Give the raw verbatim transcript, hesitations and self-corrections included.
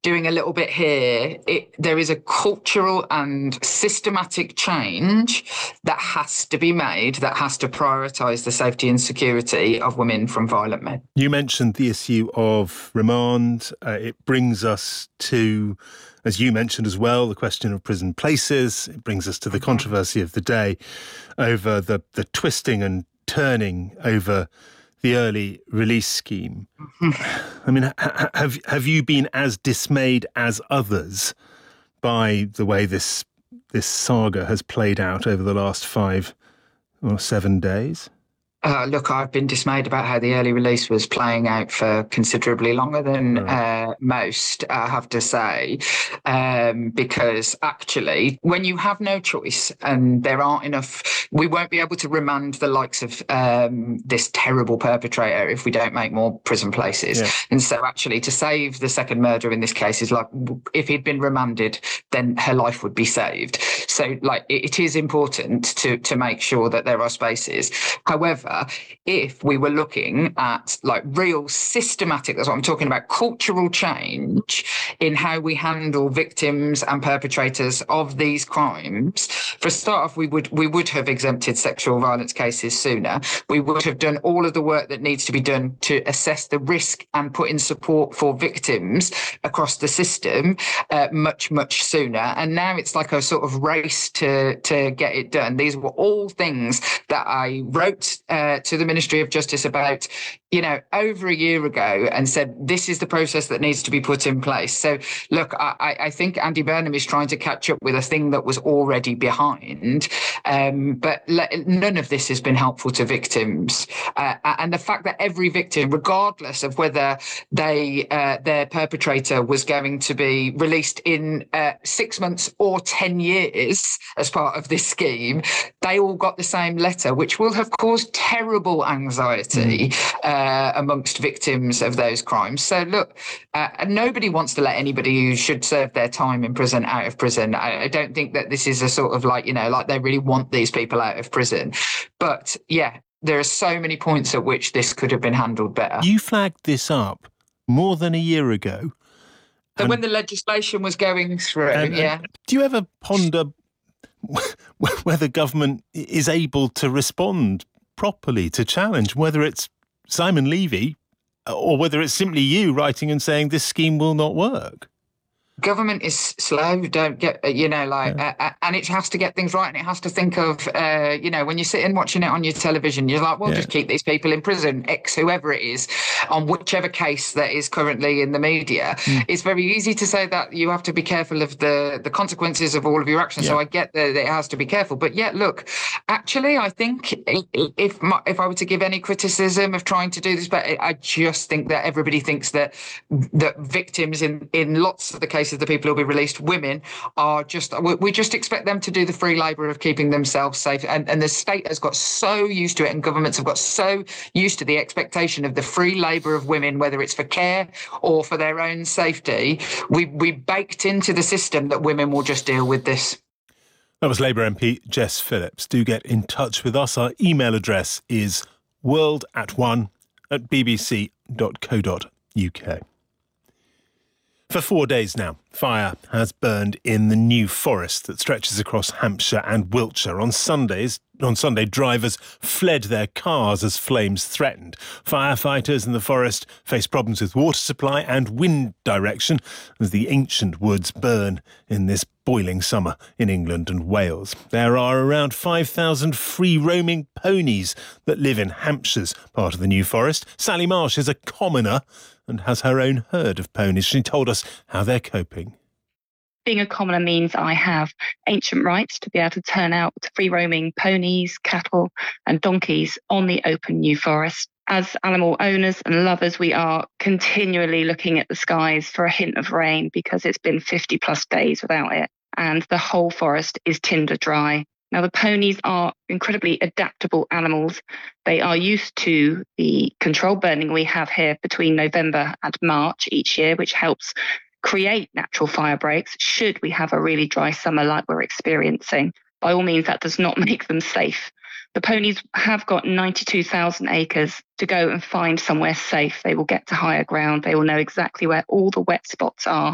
doing a little bit here, it, there is a cultural and systematic change that has to be made, that has to prioritise the safety and security of women from violent men. You mentioned the issue of remand. Uh, it brings us to, as you mentioned as well, the question of prison places. It brings us to the controversy of the day over the, the twisting and turning over the early release scheme. I mean, ha- have have you been as dismayed as others by the way this this saga has played out over the last five or seven days? Uh, look, I've been dismayed about how the early release was playing out for considerably longer than right. uh, most, I have to say, um, because actually, when you have no choice and there aren't enough, we won't be able to remand the likes of um, this terrible perpetrator if we don't make more prison places. Yeah. And so actually, to save the second murder in this case is like, if he'd been remanded, then her life would be saved. So, like, it, it is important to, to make sure that there are spaces. However, if we were looking at like real systematic, that's what I'm talking about, cultural change in how we handle victims and perpetrators of these crimes, for a start off, we would we would have exempted sexual violence cases sooner. We would have done all of the work that needs to be done to assess the risk and put in support for victims across the system uh, much, much sooner. And now it's like a sort of race to, to get it done. These were all things that I wrote uh, Uh, to the Ministry of Justice about, you know, over a year ago and said, this is the process that needs to be put in place. So, look, I, I think Andy Burnham is trying to catch up with a thing that was already behind. Um, but le- none of this has been helpful to victims. Uh, and the fact that every victim, regardless of whether they uh, their perpetrator was going to be released in uh, six months or ten years as part of this scheme, they all got the same letter, which will have caused terrible anxiety mm. uh, amongst victims of those crimes. So, look, uh, nobody wants to let anybody who should serve their time in prison out of prison. I, I don't think that this is a sort of like, you know, like they really want these people out of prison. But, yeah, there are so many points at which this could have been handled better. You flagged this up more than a year ago. So when the legislation was going through, and, yeah. And do you ever ponder whether government is able to respond properly to challenge, whether it's Simon Levy or whether it's simply you writing and saying this scheme will not work? Government is slow, don't get, you know, like, yeah. uh, and it has to get things right, and it has to think of, uh, you know, when you're sitting watching it on your television, you're like, well, yeah. just keep these people in prison, X, whoever it is, on whichever case that is currently in the media. Mm. It's very easy to say that you have to be careful of the, the consequences of all of your actions. Yeah. So I get that it has to be careful. But yet, look, actually, I think if my, if I were to give any criticism of trying to do this, but I just think that everybody thinks that that victims in, in lots of the cases of the people who'll be released, women, are just, we just expect them to do the free labour of keeping themselves safe. And, and the state has got so used to it, and governments have got so used to the expectation of the free labour of women, whether it's for care or for their own safety. We, we baked into the system that women will just deal with this. That was Labour M P Jess Phillips. Do get in touch with us. Our email address is world at one at bbc dot co dot uk. For four days now, fire has burned in the New Forest that stretches across Hampshire and Wiltshire. On Sundays, on Sunday, drivers fled their cars as flames threatened. Firefighters in the forest face problems with water supply and wind direction as the ancient woods burn in this boiling summer in England and Wales. There are around five thousand free-roaming ponies that live in Hampshire's part of the New Forest. Sally Marsh is a commoner and has her own herd of ponies. She told us how they're coping. Being a commoner means I have ancient rights to be able to turn out free-roaming ponies, cattle and donkeys on the open New Forest. As animal owners and lovers, we are continually looking at the skies for a hint of rain because it's been fifty plus days without it, and the whole forest is tinder dry. Now, the ponies are incredibly adaptable animals. They are used to the controlled burning we have here between November and March each year, which helps create natural fire breaks should we have a really dry summer like we're experiencing. By all means, that does not make them safe. The ponies have got ninety-two thousand acres to go and find somewhere safe. They will get to higher ground. They will know exactly where all the wet spots are.